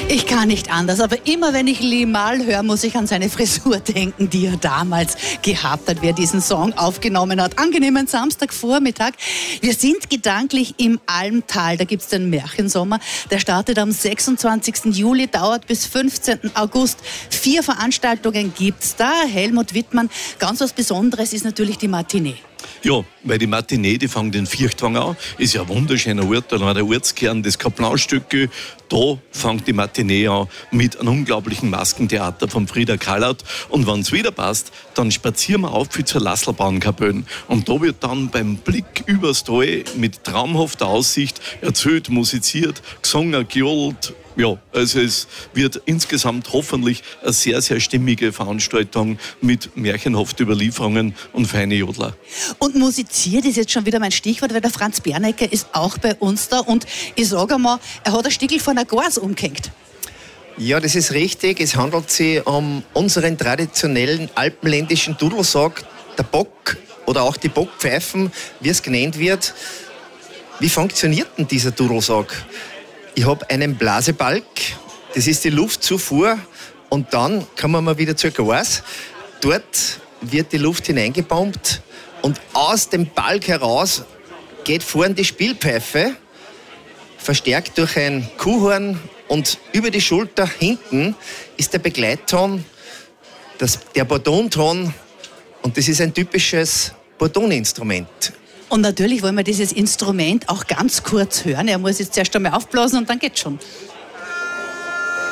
Ich kann nicht anders, aber immer wenn ich Limahl höre, muss ich an seine Frisur denken, die er damals gehabt hat, wer diesen Song aufgenommen hat. Angenehmen Samstagvormittag. Wir sind gedanklich im Almtal, da gibt es den Märchensommer. Der startet am 26. Juli, dauert bis 15. August. 4 Veranstaltungen gibt's da. Helmut Wittmann, ganz was Besonderes ist natürlich die Matinee. Ja, weil die Matinee, die fängt in Vierchtwang an, ist ja ein wunderschöner Ort, da war der Ortskern des Kaplanstücke. Da fängt die Matinee an mit einem unglaublichen Maskentheater von Frieda Kallert. Und wenn es wieder passt, dann spazieren wir auf zur Lasselbahnkapelle. Und da wird dann beim Blick übers Tal mit traumhafter Aussicht erzählt, musiziert, gesungen, gejohlt. Ja, also es wird insgesamt hoffentlich eine sehr, sehr stimmige Veranstaltung mit märchenhaften Überlieferungen und feine Jodler. Und musiziert ist jetzt schon wieder mein Stichwort, weil der Franz Bernecker ist auch bei uns da und ich sage einmal, er hat ein Stickel von einer Gors umgehängt. Ja, das ist richtig. Es handelt sich um unseren traditionellen alpenländischen Dudelsag, der Bock oder auch die Bockpfeifen, wie es genannt wird. Wie funktioniert denn dieser Dudelsag? Ich habe einen Blasebalg, das ist die Luftzufuhr, und dann kommen wir wieder zur Gors. Dort wird die Luft hineingepumpt und aus dem Balg heraus geht vorn die Spielpfeife, verstärkt durch ein Kuhhorn, und über die Schulter hinten ist der Begleitton, der Bordonton, und das ist ein typisches Bordoninstrument. Und natürlich wollen wir dieses Instrument auch ganz kurz hören. Er muss jetzt zuerst einmal aufblasen und dann geht's schon.